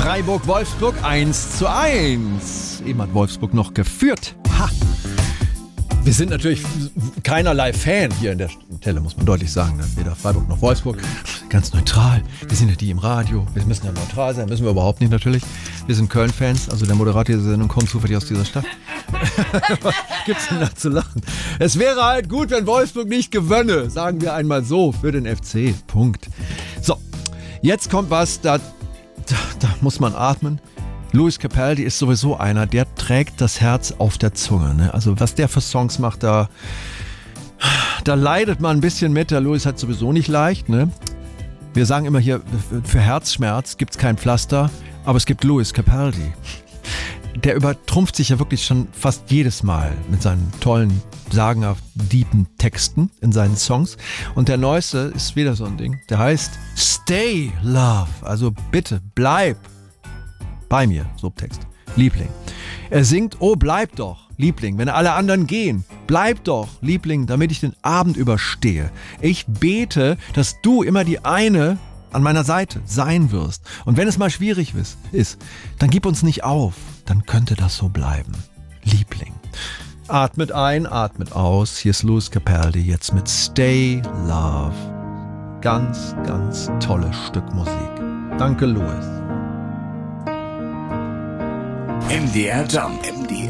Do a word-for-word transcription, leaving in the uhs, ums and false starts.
Freiburg-Wolfsburg eins zu eins. Eben hat Wolfsburg noch geführt. Ha! Wir sind natürlich keinerlei Fan hier in der Stelle, muss man deutlich sagen. Ne? Weder Freiburg noch Wolfsburg. Ganz neutral. Wir sind ja die im Radio. Wir müssen ja neutral sein. Müssen wir überhaupt nicht natürlich. Wir sind Köln-Fans. Also der Moderator dieser Sendung kommt zufällig aus dieser Stadt. Was gibt's denn da zu lachen? Es wäre halt gut, wenn Wolfsburg nicht gewönne. Sagen wir einmal so für den F C. Punkt. So, jetzt kommt was, da, da, da muss man atmen. Lewis Capaldi ist sowieso einer, der trägt das Herz auf der Zunge. Ne? Also was der für Songs macht, da, da leidet man ein bisschen mit. Der Lewis hat sowieso nicht leicht. Ne? Wir sagen immer hier, für Herzschmerz gibt es kein Pflaster, aber es gibt Lewis Capaldi. Der übertrumpft sich ja wirklich schon fast jedes Mal mit seinen tollen, sagenhaft deepen Texten in seinen Songs. Und der neueste ist wieder so ein Ding. Der heißt Stay Love. Also bitte, bleib bei mir, Subtext. Liebling. Er singt, oh bleib doch, Liebling, wenn alle anderen gehen. Bleib doch, Liebling, damit ich den Abend überstehe. Ich bete, dass du immer die eine an meiner Seite sein wirst. Und wenn es mal schwierig ist, dann gib uns nicht auf. Dann könnte das so bleiben. Liebling. Atmet ein, atmet aus. Hier ist Lewis Capaldi jetzt mit Stay Love. Ganz, ganz tolles Stück Musik. Danke, Lewis. M D R Jump. M D